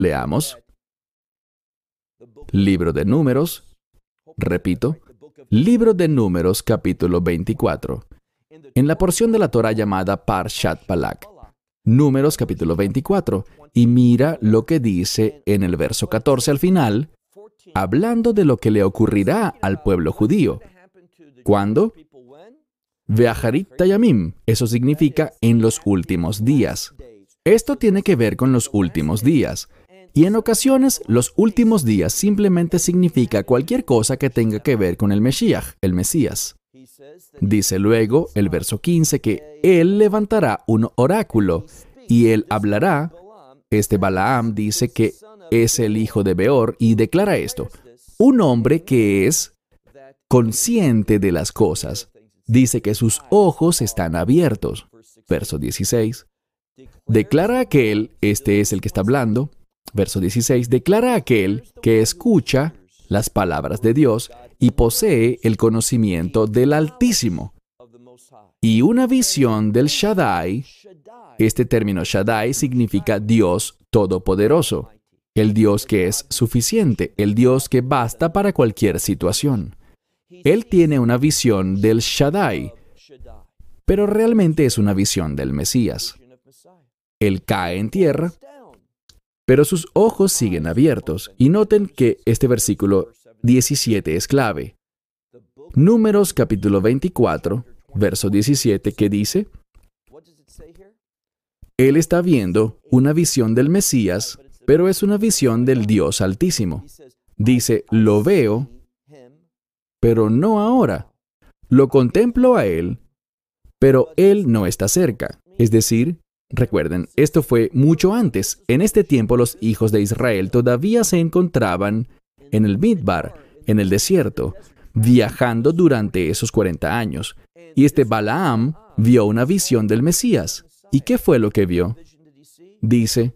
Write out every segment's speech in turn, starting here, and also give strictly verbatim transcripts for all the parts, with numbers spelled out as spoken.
Leamos. Libro de Números. Repito. Libro de Números, capítulo veinticuatro. En la porción de la Torah llamada Parshat Balak. Números, capítulo veinticuatro. Y mira lo que dice en el verso catorce al final, hablando de lo que le ocurrirá al pueblo judío. ¿Cuándo? Veacharit Tayamim. Eso significa en los últimos días. Esto tiene que ver con los últimos días. Y en ocasiones, los últimos días simplemente significa cualquier cosa que tenga que ver con el Mesías, el Mesías. Dice luego el verso quince que Él levantará un oráculo y Él hablará. Este Balaam dice que es el hijo de Beor y declara esto. Un hombre que es consciente de las cosas. Dice que sus ojos están abiertos. Verso dieciséis. Declara aquel, este es el que está hablando. Verso dieciséis. Declara aquel que escucha las palabras de Dios y posee el conocimiento del Altísimo. Y una visión del Shaddai. Este término Shaddai significa Dios Todopoderoso. El Dios que es suficiente, el Dios que basta para cualquier situación. Él tiene una visión del Shaddai, pero realmente es una visión del Mesías. Él cae en tierra, pero sus ojos siguen abiertos. Y noten que este versículo diecisiete es clave. Números capítulo veinticuatro, verso diecisiete, que dice, Él está viendo una visión del Mesías, pero es una visión del Dios Altísimo. Dice, lo veo, pero no ahora. Lo contemplo a Él, pero Él no está cerca. Es decir, recuerden, esto fue mucho antes. En este tiempo los hijos de Israel todavía se encontraban en el Midbar, en el desierto, viajando durante esos cuarenta años. Y este Balaam vio una visión del Mesías. ¿Y qué fue lo que vio? Dice,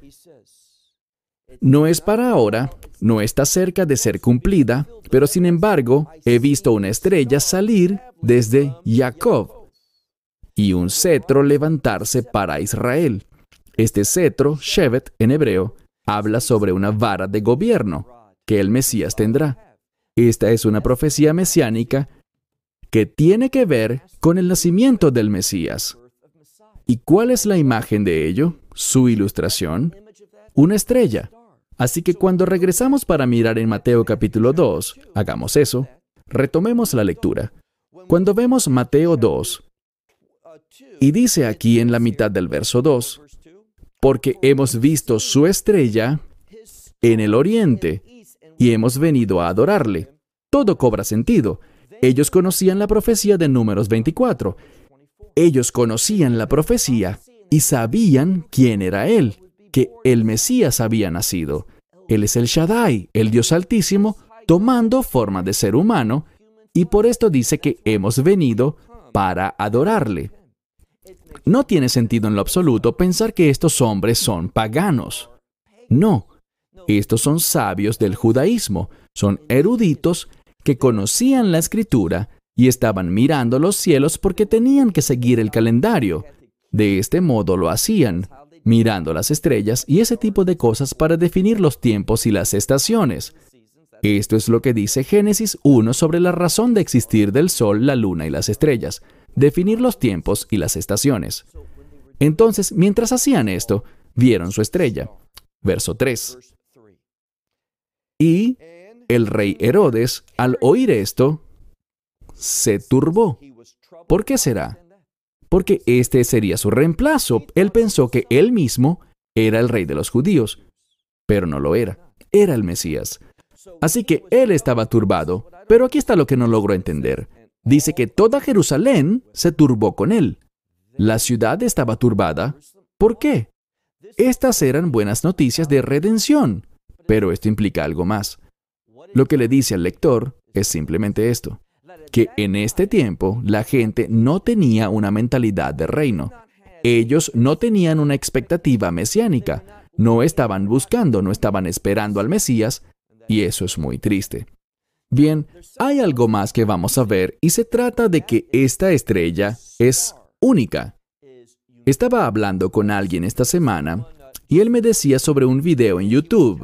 no es para ahora, no está cerca de ser cumplida, pero sin embargo, he visto una estrella salir desde Jacob y un cetro levantarse para Israel. Este cetro, Shevet en hebreo, habla sobre una vara de gobierno que el Mesías tendrá. Esta es una profecía mesiánica que tiene que ver con el nacimiento del Mesías. ¿Y cuál es la imagen de ello? Su ilustración. Una estrella. Así que cuando regresamos para mirar en Mateo capítulo dos, hagamos eso, retomemos la lectura. Cuando vemos Mateo dos, y dice aquí en la mitad del verso dos, porque hemos visto su estrella en el oriente y hemos venido a adorarle. Todo cobra sentido. Ellos conocían la profecía de Números veinticuatro. Ellos conocían la profecía y sabían quién era Él, que el Mesías había nacido. Él es el Shaddai, el Dios Altísimo, tomando forma de ser humano, y por esto dice que hemos venido para adorarle. No tiene sentido en lo absoluto pensar que estos hombres son paganos. No, estos son sabios del judaísmo, son eruditos que conocían la Escritura y estaban mirando los cielos porque tenían que seguir el calendario. De este modo lo hacían, mirando las estrellas y ese tipo de cosas para definir los tiempos y las estaciones. Esto es lo que dice Génesis uno sobre la razón de existir del sol, la luna y las estrellas, definir los tiempos y las estaciones. Entonces, mientras hacían esto, vieron su estrella. Verso tres. Y el rey Herodes, al oír esto, se turbó. ¿Por qué será? Porque este sería su reemplazo. Él pensó que él mismo era el rey de los judíos, pero no lo era. Era el Mesías. Así que él estaba turbado, pero aquí está lo que no logró entender. Dice que toda Jerusalén se turbó con él. La ciudad estaba turbada. ¿Por qué? Estas eran buenas noticias de redención, pero esto implica algo más. Lo que le dice al lector es simplemente esto, que en este tiempo la gente no tenía una mentalidad de reino. Ellos no tenían una expectativa mesiánica, no estaban buscando, no estaban esperando al Mesías, y eso es muy triste. Bien, hay algo más que vamos a ver, y se trata de que esta estrella es única. Estaba hablando con alguien esta semana, Y él me decía sobre un video en YouTube